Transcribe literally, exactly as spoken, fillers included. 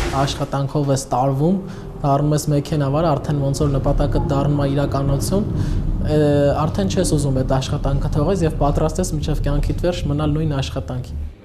աշխատանքով ես տարվում, դառնում ես մեքենավար, արդեն ոնց որ նպատակը դառնում է իրականություն, արդեն չես ուզում այդ աշխատանքը թողես եւ պատրաստ ես մինչեւ կյանքիդ վերջ մնալ նույն աշխատանքի։